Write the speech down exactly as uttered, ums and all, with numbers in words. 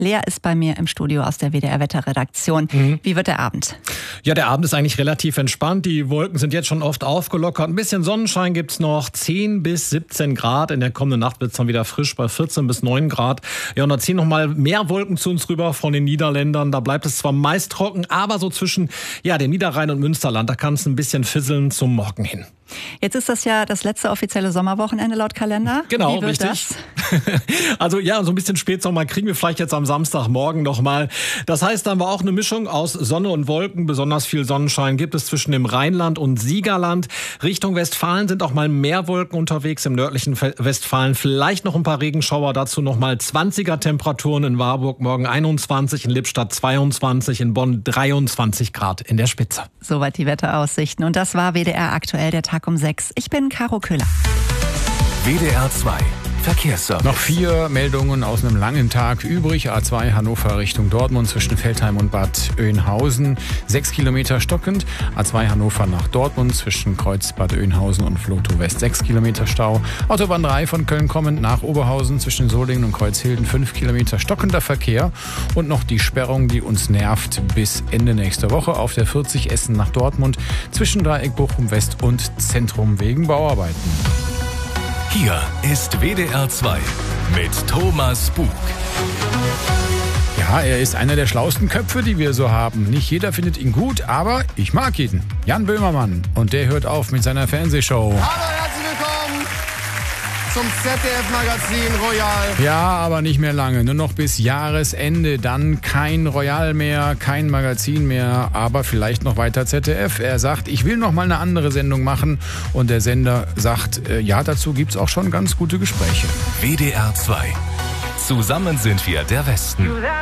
Lea ist bei mir im Studio aus der W D R-Wetterredaktion. Mhm. Wie wird der Abend? Ja, der Abend ist eigentlich relativ entspannt. Die Wolken sind jetzt schon oft aufgelockert. Ein bisschen Sonnenschein gibt's noch. zehn bis siebzehn Grad. In der kommenden Nacht wird's dann wieder frisch bei vierzehn bis neun Grad. Ja, und da ziehen noch mal mehr Wolken zu uns rüber von den Niederländern. Da bleibt es zwar meist trocken, aber so zwischen ja, dem Niederrhein und Münsterland, da kann es ein bisschen fisseln zum Morgen hin. Jetzt ist das ja das letzte offizielle Sommerwochenende laut Kalender. Genau, Wie wird richtig. Das? Also ja, so ein bisschen Spätsommer kriegen wir vielleicht jetzt am Samstagmorgen noch mal. Das heißt, dann war auch eine Mischung aus Sonne und Wolken. Besonders viel Sonnenschein gibt es zwischen dem Rheinland und Siegerland. Richtung Westfalen sind auch mal mehr Wolken unterwegs. Im nördlichen Westfalen vielleicht noch ein paar Regenschauer. Dazu noch mal zwanziger Temperaturen in Warburg, morgen einundzwanzig, in Lippstadt zweiundzwanzig, in Bonn dreiundzwanzig Grad in der Spitze. Soweit die Wetteraussichten. Und das war W D R aktuell, der Tag um sechs. Ich bin Caro Köhler. W D R zwei Verkehrsservice. Noch vier Meldungen aus einem langen Tag übrig. A zwei Hannover Richtung Dortmund zwischen Veltheim und Bad Oeynhausen. Sechs Kilometer stockend. A zwei Hannover nach Dortmund zwischen Kreuz Bad Oeynhausen und Flotow West. Sechs Kilometer Stau. Autobahn drei von Köln kommend nach Oberhausen zwischen Solingen und Kreuzhilden. Fünf Kilometer stockender Verkehr. Und noch die Sperrung, die uns nervt bis Ende nächster Woche auf der vierzig Essen nach Dortmund zwischen Dreieck Bochum West und Zentrum wegen Bauarbeiten. Hier ist W D R zwei mit Thomas Bug. Ja, er ist einer der schlauesten Köpfe, die wir so haben. Nicht jeder findet ihn gut, aber ich mag ihn. Jan Böhmermann. Und der hört auf mit seiner Fernsehshow. Hallo, herzlich willkommen zum Z D F-Magazin Royal. Ja, aber nicht mehr lange. Nur noch bis Jahresende. Dann kein Royal mehr, kein Magazin mehr, aber vielleicht noch weiter Z D F. Er sagt, ich will noch mal eine andere Sendung machen. Und der Sender sagt, äh, ja, dazu gibt's auch schon ganz gute Gespräche. W D R zwei. Zusammen sind wir der Westen.